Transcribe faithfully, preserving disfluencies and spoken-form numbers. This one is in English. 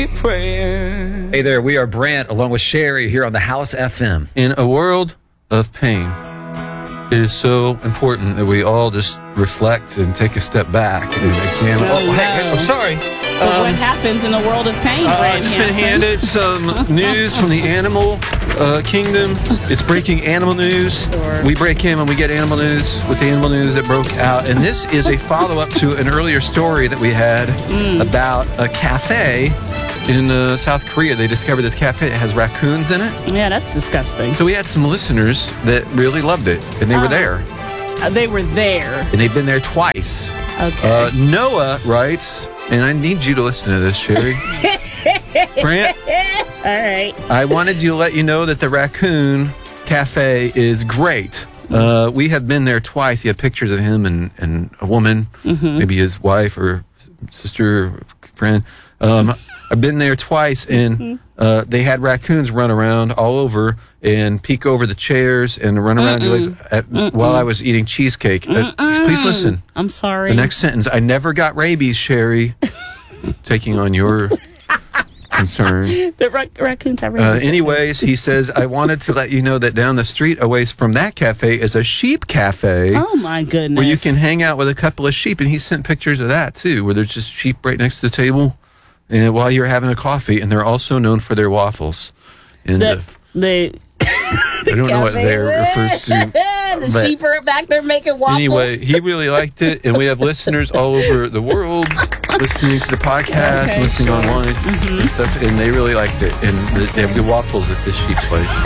keep praying. Hey there, we are Brant along with Sherry here on the House F M. In a world of pain, it is so important that we all just reflect and take a step back and examine. Oh, Oh, hey, hey, no. I'm sorry. So what happens in a world of pain, Uh, Brad I've just been Hansen? handed some news from the animal uh, kingdom. It's breaking animal news. Sure. We break in when we get animal news with the animal news that broke out. And this is a follow-up to an earlier story that we had about a cafe in uh, South Korea. They discovered this cafe that has raccoons in it. Yeah, that's disgusting. So we had some listeners that really loved it, and they were there. Uh, they were there. And they've been there twice. Okay. Uh, Noah writes, and I need you to listen to this, Sherry. Brant, All right. I wanted to let you know that the Raccoon Cafe is great. Uh, we have been there twice. He had pictures of him and, and a woman, maybe his wife or sister or friend. Um, I've been there twice, and uh, they had raccoons run around all over and peek over the chairs and run around your legs at, while I was eating cheesecake. Uh, please listen. I'm sorry. The next sentence. I never got rabies, Sherry. Taking on your concern. The rac- raccoons have Uh, rabies. anyways, he says, I wanted to let you know that down the street away from that cafe is a sheep cafe Oh, my goodness. where you can hang out with a couple of sheep. And he sent pictures of that, too, where there's just sheep right next to the table and while you're having a coffee. And they're also known for their waffles. And The, uh, the, I don't know what there refers to. the but sheep are back there making waffles. Anyway, he really liked it. And we have listeners all over the world listening to the podcast, Okay, listening sure. online and stuff. And they really liked it. And they have good waffles at this sheep place.